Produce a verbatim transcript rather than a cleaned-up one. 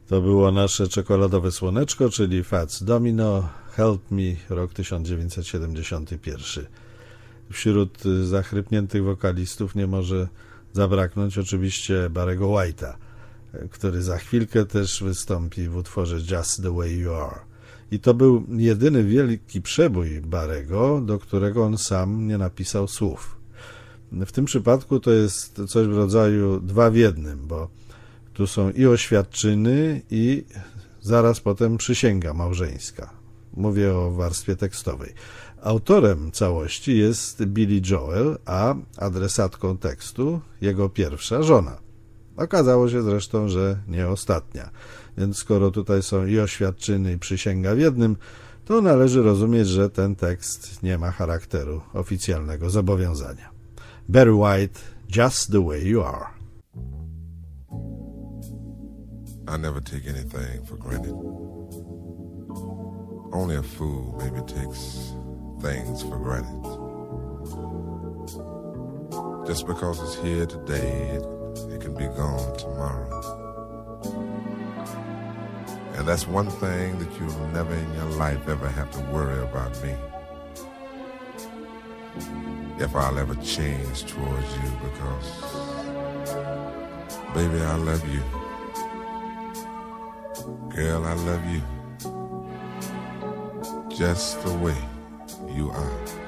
To było nasze czekoladowe słoneczko, czyli Fats Domino, Help Me, rok tysiąc dziewięćset siedemdziesiąty pierwszy. Wśród zachrypniętych wokalistów nie może zabraknąć oczywiście Barry'ego White'a, który za chwilkę też wystąpi w utworze Just the Way You Are. I to był jedyny wielki przebój Barry'ego, do którego on sam nie napisał słów. W tym przypadku to jest coś w rodzaju dwa w jednym, bo tu są i oświadczyny, i zaraz potem przysięga małżeńska. Mówię o warstwie tekstowej. Autorem całości jest Billy Joel, a adresatką tekstu jego pierwsza żona. Okazało się zresztą, że nie ostatnia. Więc skoro tutaj są i oświadczyny, i przysięga w jednym, to należy rozumieć, że ten tekst nie ma charakteru oficjalnego zobowiązania. Barry White, Just the Way You Are. I never take anything for granted. Only a fool maybe takes things for granted. Just because it's here today, it, it can be gone tomorrow. And that's one thing that you'll never in your life ever have to worry about me. If I'll ever change towards you, because, baby, I love you. Girl, I love you. Just the way you are.